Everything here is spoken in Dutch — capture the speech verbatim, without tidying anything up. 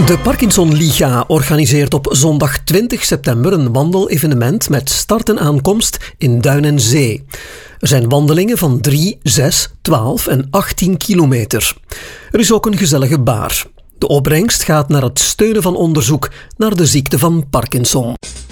De Parkinson Liga organiseert op zondag twintig september een wandelevenement met start en aankomst in Duin en Zee. Er zijn wandelingen van drie, zes, twaalf en achttien kilometer. Er is ook een gezellige bar. De opbrengst gaat naar het steunen van onderzoek naar de ziekte van Parkinson.